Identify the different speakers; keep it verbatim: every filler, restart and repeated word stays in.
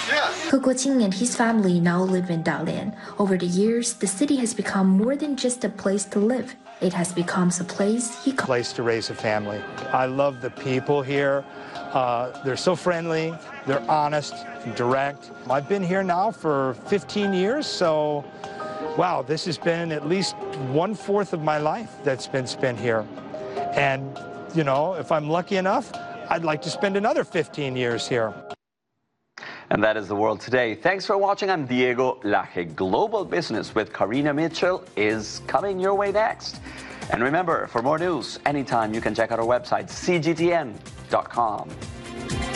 Speaker 1: He Guoqing and his family now live in Dalian. Over the years, the city has become more than just a place to live. It has become a place he calls
Speaker 2: place to raise a family. I love the people here. Uh, they're so friendly, they're honest, direct. I've been here now for fifteen years, so wow, this has been at least one-fourth of my life that's been spent here. And, you know, if I'm lucky enough, I'd like to spend another fifteen years here.
Speaker 3: And that is the world today. Thanks for watching. I'm Diego Laje. Global Business with Karina Mitchell is coming your way next. And remember, for more news, anytime you can check out our website, C G T N dot com.